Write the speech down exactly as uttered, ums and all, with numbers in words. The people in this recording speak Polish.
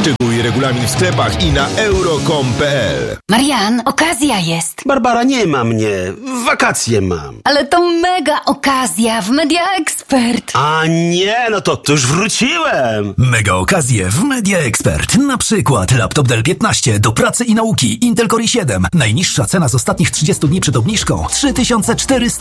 Szczegóły i regulamin w sklepach i na euro kropka com kropka p l. Marian, okazja jest. Barbara, nie ma mnie. Wakacje mam. Ale to mega okazja w Media Expert. A nie, no to, to już wróciłem. Mega okazje w Media Expert. Na przykład laptop Dell piętnaście do pracy i nauki Intel Core i siedem. Najniższa cena z ostatnich trzydziestu dni przed obniżką trzy tysiące czterysta